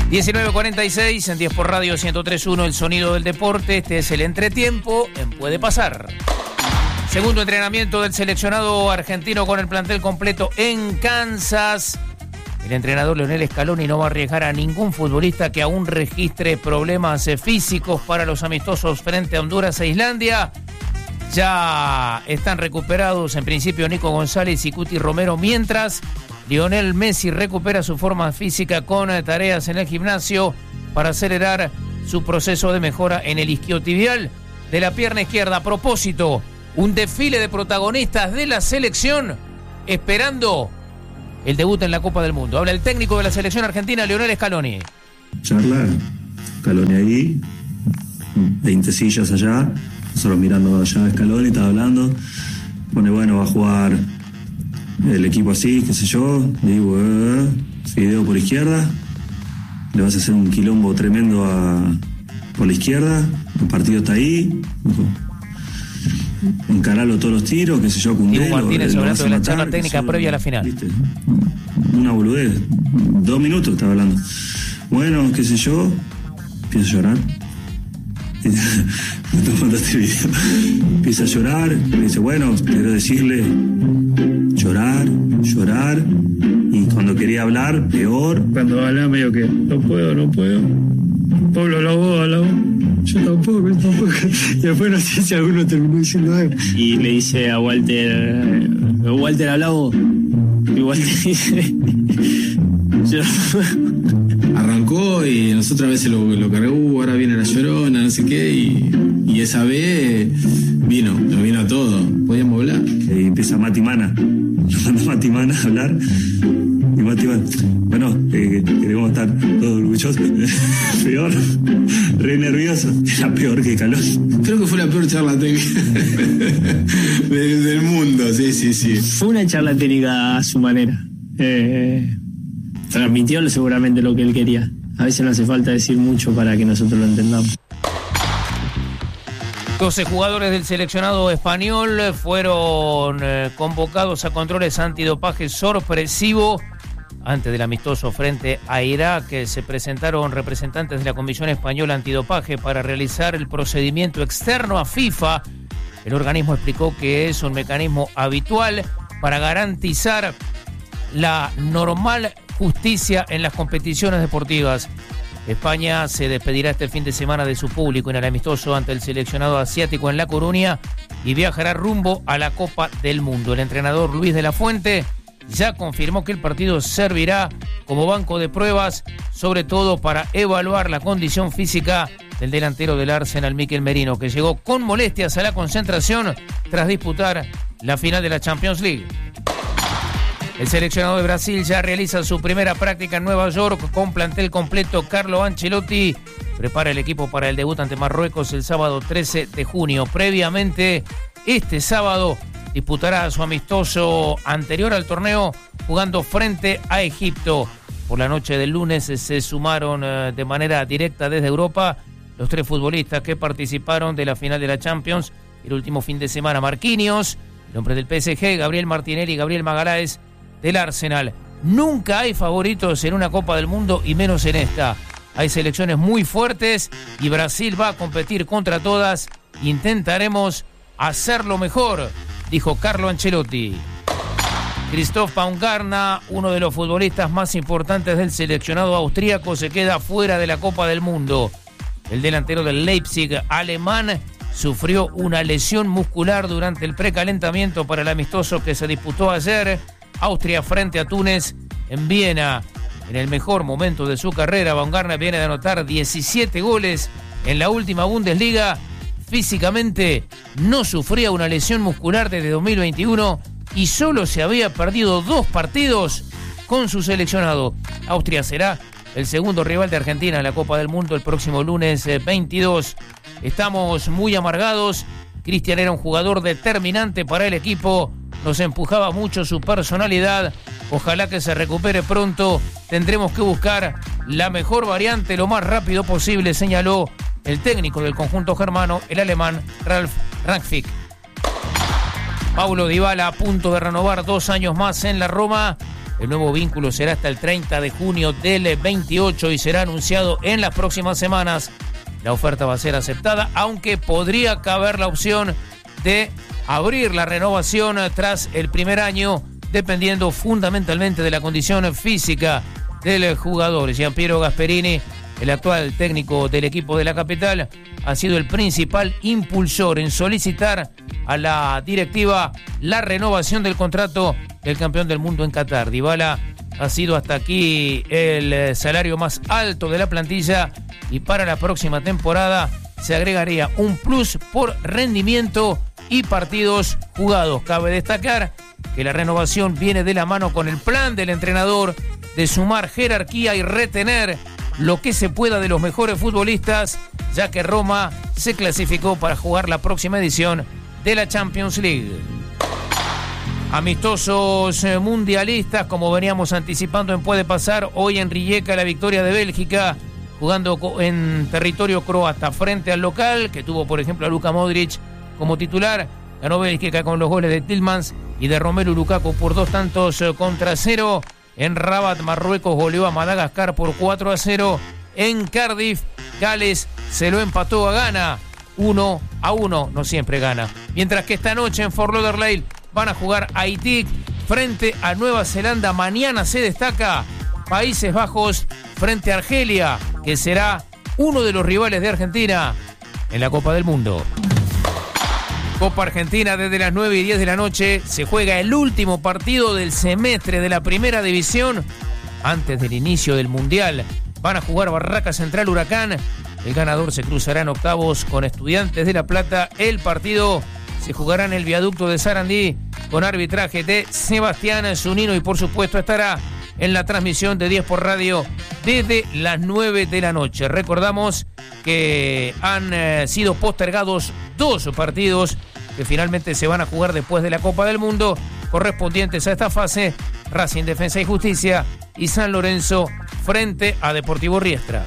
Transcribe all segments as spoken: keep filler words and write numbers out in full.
diecinueve cuarenta y seis en diez por Radio ciento tres punto uno, el sonido del deporte. Este es el entretiempo en Puede Pasar. Segundo entrenamiento del seleccionado argentino con el plantel completo en Kansas. El entrenador Lionel Scaloni no va a arriesgar a ningún futbolista que aún registre problemas físicos para los amistosos frente a Honduras e Islandia. Ya están recuperados en principio Nico González y Cuti Romero, mientras Lionel Messi recupera su forma física con tareas en el gimnasio para acelerar su proceso de mejora en el isquiotibial de la pierna izquierda. A propósito, un desfile de protagonistas de la selección esperando el debut en la Copa del Mundo. Habla el técnico de la selección argentina, Lionel Scaloni. Charla, Scaloni ahí, veinte sillas allá, nosotros mirando allá a Scaloni, estaba hablando, pone bueno, va a jugar el equipo así, qué sé yo, le digo, eh, Fideo por izquierda, le vas a hacer un quilombo tremendo a, por la izquierda, el partido está ahí, encararlo todos los tiros, qué sé yo, con Diego Martínez hablando de la charla técnica previa a la final. ¿Viste? Una boludez, dos minutos estaba hablando. Bueno, qué sé yo, empiezo a llorar. No te mandaste video. Empieza a llorar, me dice, bueno, quiero decirle, llorar, llorar, y cuando quería hablar, peor. Cuando hablaba medio que, no puedo, no puedo. Pablo habló, habló. Yo tampoco, yo tampoco. Y después no sé si alguno terminó diciendo algo. Y le dice a Walter, Walter habla vos. Y Walter dice, yo... Arrancó y nosotros a veces lo, lo cargó, ahora viene la llorona, no sé qué, y, y esa vez vino, nos vino a todo, podíamos hablar. Y empieza Mati Mana, nos manda Mati Mana a hablar, y Mati Mana, bueno, eh, queremos estar todos orgullosos, peor, re nervioso, era peor que Calón. Creo que fue la peor charla técnica del, del mundo, sí, sí, sí. Fue una charla técnica a su manera. Eh... Transmitió seguramente lo que él quería. A veces no hace falta decir mucho para que nosotros lo entendamos. doce jugadores del seleccionado español fueron eh, convocados a controles antidopaje sorpresivo. Antes del amistoso frente a Irak, se presentaron representantes de la Comisión Española Antidopaje para realizar el procedimiento externo a FIFA. El organismo explicó que es un mecanismo habitual para garantizar la normal justicia en las competiciones deportivas. España se despedirá este fin de semana de su público en el amistoso ante el seleccionado asiático en La Coruña y viajará rumbo a la Copa del Mundo. El entrenador Luis de la Fuente ya confirmó que el partido servirá como banco de pruebas, sobre todo para evaluar la condición física del delantero del Arsenal, Mikel Merino, que llegó con molestias a la concentración tras disputar la final de la Champions League. El seleccionado de Brasil ya realiza su primera práctica en Nueva York con plantel completo. Carlo Ancelotti prepara el equipo para el debut ante Marruecos el sábado trece de junio. Previamente, este sábado disputará su amistoso anterior al torneo jugando frente a Egipto. Por la noche del lunes se sumaron de manera directa desde Europa los tres futbolistas que participaron de la final de la Champions el último fin de semana. Marquinhos, el hombre del P S G, Gabriel Martinelli y Gabriel Magalhães del Arsenal. Nunca hay favoritos en una Copa del Mundo y menos en esta. Hay selecciones muy fuertes y Brasil va a competir contra todas. Intentaremos hacerlo mejor, dijo Carlo Ancelotti. Christoph Baumgartner, uno de los futbolistas más importantes del seleccionado austríaco, se queda fuera de la Copa del Mundo. El delantero del Leipzig alemán sufrió una lesión muscular durante el precalentamiento para el amistoso que se disputó ayer. Austria frente a Túnez en Viena. En el mejor momento de su carrera, Baumgartner viene de anotar diecisiete goles en la última Bundesliga. Físicamente no sufría una lesión muscular desde dos mil veintiuno y solo se había perdido dos partidos con su seleccionado. Austria será el segundo rival de Argentina en la Copa del Mundo el próximo lunes veintidós. Estamos muy amargados. Cristian era un jugador determinante para el equipo. Nos empujaba mucho su personalidad. Ojalá que se recupere pronto. Tendremos que buscar la mejor variante lo más rápido posible, señaló el técnico del conjunto germano, el alemán Ralf Rangnick. Paulo Dybala, a punto de renovar dos años más en la Roma. El nuevo vínculo será hasta el treinta de junio del veintiocho y será anunciado en las próximas semanas. La oferta va a ser aceptada, aunque podría caber la opción de abrir la renovación tras el primer año, dependiendo fundamentalmente de la condición física del jugador. Gianpiero Gasperini, el actual técnico del equipo de la capital, ha sido el principal impulsor en solicitar a la directiva la renovación del contrato del campeón del mundo en Qatar. Dybala ha sido hasta aquí el salario más alto de la plantilla y para la próxima temporada se agregaría un plus por rendimiento y partidos jugados. Cabe destacar que la renovación viene de la mano con el plan del entrenador de sumar jerarquía y retener lo que se pueda de los mejores futbolistas, ya que Roma se clasificó para jugar la próxima edición de la Champions League. Amistosos mundialistas, como veníamos anticipando en Puede Pasar, hoy en Rijeka la victoria de Bélgica, jugando en territorio croata frente al local, que tuvo por ejemplo a Luka Modric como titular. Ganó Bélgica con los goles de Tielemans y de Romelu Lukaku por dos tantos contra cero. En Rabat, Marruecos goleó a Madagascar por cuatro a cero. En Cardiff, Gales se lo empató a Ghana uno a uno, no siempre gana. Mientras que esta noche en Fort Lauderdale van a jugar Haití frente a Nueva Zelanda. Mañana se destaca Países Bajos frente a Argelia, que será uno de los rivales de Argentina en la Copa del Mundo. Copa Argentina, desde las nueve y diez de la noche se juega el último partido del semestre de la Primera División antes del inicio del Mundial. Van a jugar Barraca Central Huracán. El ganador se cruzará en octavos con Estudiantes de La Plata. El partido se jugará en el viaducto de Sarandí con arbitraje de Sebastián Zunino y por supuesto estará en la transmisión de diez por Radio desde las nueve de la noche. Recordamos que han eh, sido postergados dos partidos que finalmente se van a jugar después de la Copa del Mundo, correspondientes a esta fase: Racing, Defensa y Justicia y San Lorenzo frente a Deportivo Riestra.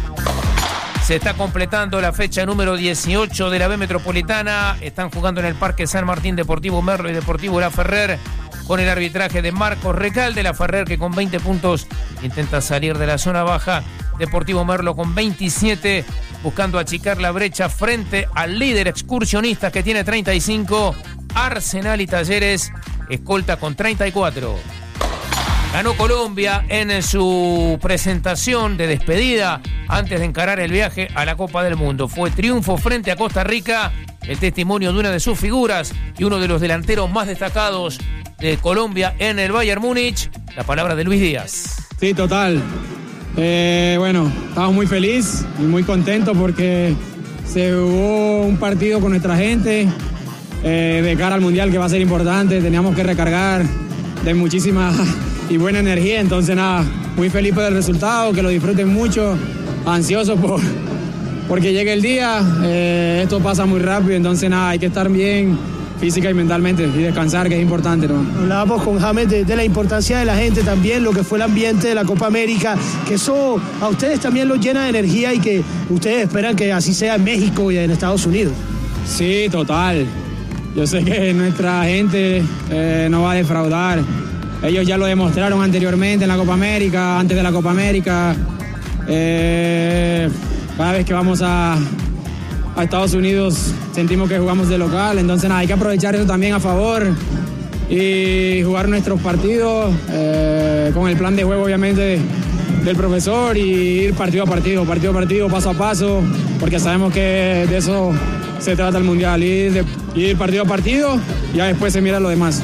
Se está completando la fecha número dieciocho de la B Metropolitana. Están jugando en el Parque San Martín Deportivo Merlo y Deportivo La Ferrer, con el arbitraje de Marcos Recalde. La Ferrer, que con veinte puntos intenta salir de la zona baja. Deportivo Merlo con veintisiete, buscando achicar la brecha frente al líder Excursionistas, que tiene treinta y cinco. Arsenal y Talleres escolta con treinta y cuatro. Ganó Colombia en su presentación de despedida antes de encarar el viaje a la Copa del Mundo. Fue triunfo frente a Costa Rica, el testimonio de una de sus figuras y uno de los delanteros más destacados de Colombia en el Bayern Múnich. La palabra de Luis Díaz. Sí, total. Eh, bueno, estamos muy felices y muy contentos porque se jugó un partido con nuestra gente eh, de cara al Mundial, que va a ser importante. Teníamos que recargar de muchísima y buena energía, entonces nada, muy feliz por el resultado, que lo disfruten mucho, ansioso por porque llegue el día. Eh, esto pasa muy rápido, entonces nada, hay que estar bien física y mentalmente y descansar, que es importante, ¿no? Hablábamos con James de, de la importancia de la gente también, lo que fue el ambiente de la Copa América, que eso a ustedes también los llena de energía y que ustedes esperan que así sea en México y en Estados Unidos. Sí, total. Yo sé que nuestra gente eh, no va a defraudar. Ellos ya lo demostraron anteriormente en la Copa América, antes de la Copa América. Eh, cada vez que vamos a, a Estados Unidos sentimos que jugamos de local, entonces nada, hay que aprovechar eso también a favor y jugar nuestros partidos eh, con el plan de juego obviamente de, del profesor, y ir partido a partido, partido a partido, paso a paso, porque sabemos que de eso se trata el Mundial, ir, de, ir partido a partido y ya después se mira lo demás.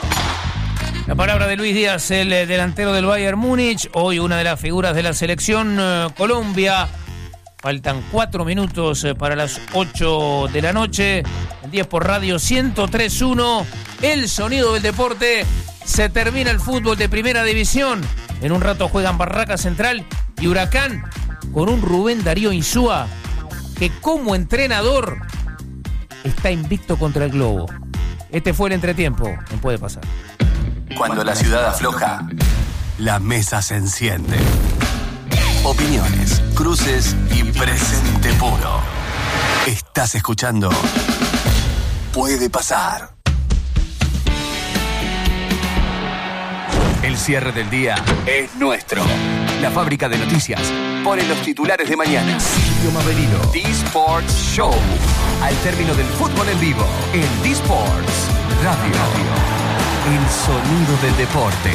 La palabra de Luis Díaz, el delantero del Bayern Múnich, hoy una de las figuras de la selección eh, Colombia. Faltan cuatro minutos eh, para las ocho de la noche. En diez por Radio ciento tres punto uno. El sonido del deporte. Se termina el fútbol de Primera División. En un rato juegan Barraca Central y Huracán, con un Rubén Darío Insúa que como entrenador está invicto contra el Globo. Este fue el entretiempo. No puede pasar. Cuando la ciudad afloja, la mesa se enciende. Opiniones, cruces y presente puro. Estás escuchando Puede Pasar. El cierre del día es nuestro. La fábrica de noticias pone los titulares de mañana. Silvio Maverino, D-Sports Show. Al término del fútbol en vivo, en D-Sports Radio. El sonido del deporte.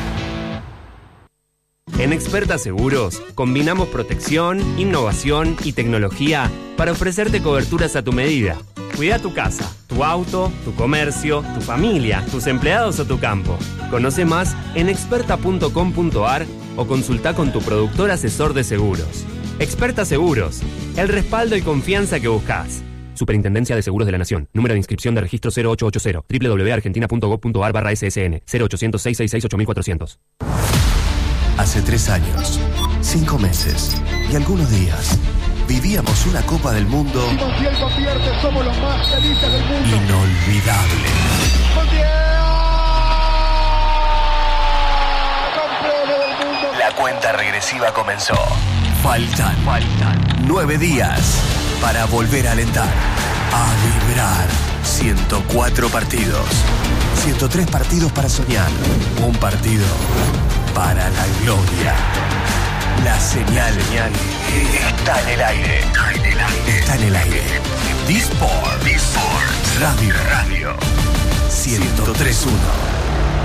En Experta Seguros, combinamos protección, innovación y tecnología para ofrecerte coberturas a tu medida. Cuida tu casa, tu auto, tu comercio, tu familia, tus empleados o tu campo. Conoce más en experta punto com punto a r o consulta con tu productor asesor de seguros. Experta Seguros, el respaldo y confianza que buscas. Superintendencia de Seguros de la Nación. Número de inscripción de registro cero ocho ocho cero. doble u doble u doble u punto argentina punto gov punto a r barra S S N. cero ochocientos, seiscientos sesenta y seis, ocho mil cuatrocientos. Hace tres años, cinco meses y algunos días, vivíamos una Copa del Mundo somos los más felices del mundo. Inolvidable. Campeones del mundo. La cuenta regresiva comenzó. Faltan, faltan nueve días para volver a alentar, a vibrar. ciento cuatro partidos, ciento tres partidos para soñar, un partido para la gloria. La señal, señal está en el aire. Está en el aire. Está en el aire. D-Sport. D-Sport. Radio. Radio. ciento tres punto uno.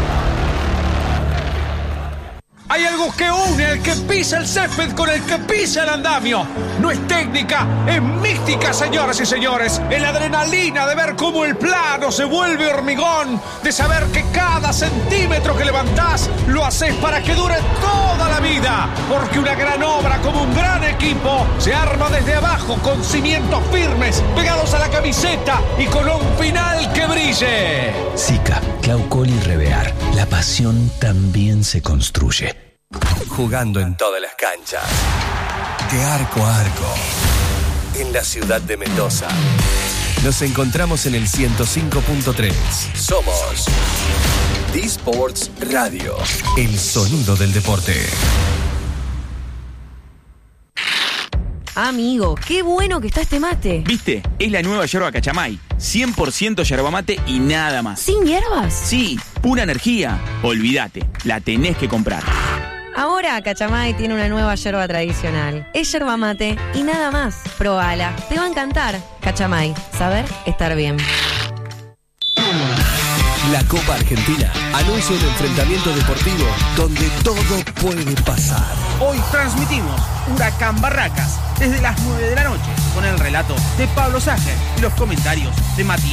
Hay algo que une al que pisa el césped con el que pisa el andamio. No es técnica, es mística, señoras y señores. Es la adrenalina de ver cómo el plano se vuelve hormigón, de saber que cada centímetro que levantás lo haces para que dure toda la vida. Porque una gran obra como un gran equipo se arma desde abajo con cimientos firmes, pegados a la camiseta y con un final que brille. Sica, Claucol y Revear. La pasión también se construye. Jugando en todas las canchas, de arco a arco, en la ciudad de Mendoza. Nos encontramos en el ciento cinco punto tres. Somos D-Sports Radio, el sonido del deporte. Amigo, qué bueno que está este mate. ¿Viste? Es la nueva yerba Cachamay. cien por ciento yerba mate y nada más. ¿Sin hierbas? Sí, pura energía. Olvídate, la tenés que comprar. Ahora Cachamay tiene una nueva yerba tradicional. Es yerba mate y nada más. Probala, te va a encantar. Cachamay, saber estar bien. La Copa Argentina anuncia un enfrentamiento deportivo donde todo puede pasar. Hoy transmitimos Huracán Barracas desde las nueve de la noche con el relato de Pablo Sager y los comentarios de Matías.